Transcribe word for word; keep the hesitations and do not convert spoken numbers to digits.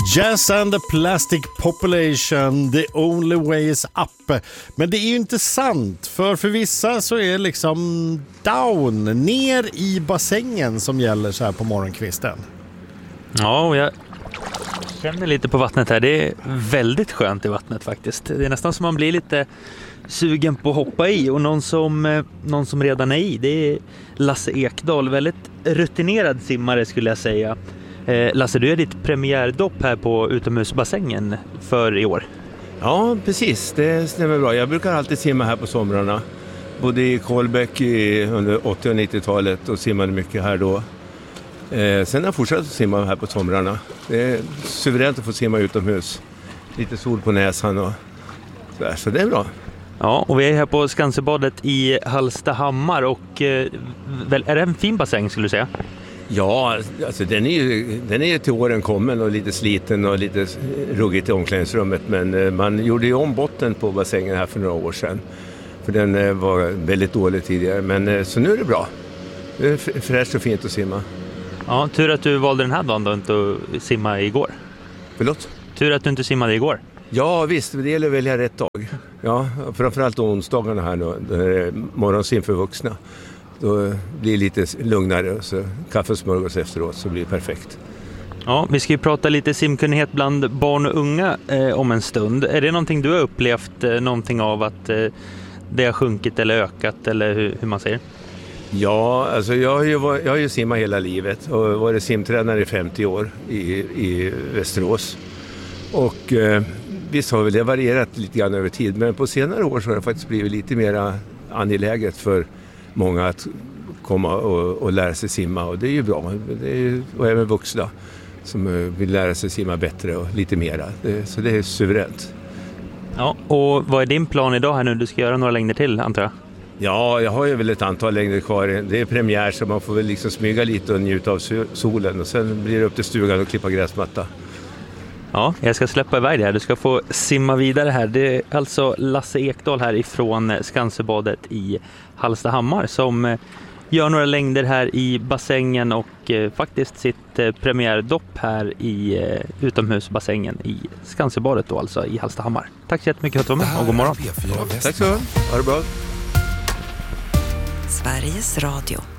Jazz and the Plastic Population, the only way is up. Men det är ju inte sant, för för vissa så är liksom down, ner i bassängen som gäller så här på morgonkvisten. Ja, och jag känner lite på vattnet här. Det är väldigt skönt i vattnet faktiskt. Det är nästan som man blir lite sugen på att hoppa i. Och någon som, någon som redan är i, det är Lasse Ekdahl. Väldigt rutinerad simmare skulle jag säga. Eh, Lasse, du är ditt premiärdopp här på utomhusbassängen för i år. Ja, precis. Det stämmer bra. Jag brukar alltid simma här på somrarna. Både i Kolbäck i, under åttio- och nittiotalet och simmade mycket här då. Eh, sen har jag fortsatt att simma här på somrarna. Det är suveränt att få simma utomhus. Lite sol på näsan och så där, så det är bra. Ja, och vi är här på Skansebadet i Hallstahammar och eh, väl, är det en fin bassäng skulle du säga? Ja, alltså den är ju den är till åren kommen och lite sliten och lite ruggigt i omklädningsrummet. Men man gjorde ju om botten på bassängen här för några år sedan. För den var väldigt dålig tidigare. Men så nu är det bra. Det är fräscht och fint att simma. Ja, tur att du valde den här dagen då inte att simma igår. Förlåt? Tur att du inte simmade igår. Ja visst, det gäller att välja rätt dag. Ja, framförallt onsdagarna här nu. Det är morgonsim för vuxna. Då blir det lite lugnare och så kaffesmörgås efteråt så blir det perfekt. Ja, vi ska ju prata lite simkunnighet bland barn och unga eh, om en stund. Är det någonting du har upplevt, eh, någonting av att eh, det har sjunkit eller ökat eller hur, hur man säger? Ja, alltså jag har ju, jag har ju simmat hela livet och varit simtränare i femtio år i, i Västerås. Och eh, visst har väl det varierat lite grann över tid, men på senare år så har det faktiskt blivit lite mer angeläget för många att komma och, och lära sig simma, och det är ju bra. Det är ju, och även vuxna som vill lära sig simma bättre och lite mera. Det, så det är suveränt. Ja, och vad är din plan idag här nu? Du ska göra några längder till, antar jag? Ja, jag har ju väl ett antal längder kvar. Det är premiär så man får väl liksom smyga lite och njuta av solen. Och sen blir det upp till stugan och klippa gräsmatta. Ja, jag ska släppa iväg det här. Du ska få simma vidare här. Det är alltså Lasse Ekdahl här ifrån Skansebadet i Hallstahammar som gör några längder här i bassängen och eh, faktiskt sitt eh, premiärdopp här i eh, utomhusbassängen i Skansebadet då, alltså i Hallstahammar. Tack så jättemycket för att du var med och god morgon. Tack så mycket. Ha det bra. Sveriges Radio.